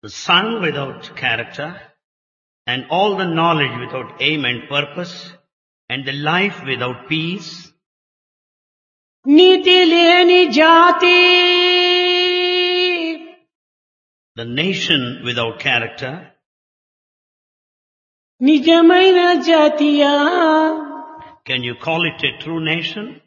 the sun without character, and all the knowledge without aim and purpose, and the life without peace, నీతి లేని జాతి the nation without character, నిజమైన జాతియా can you call it a true nation?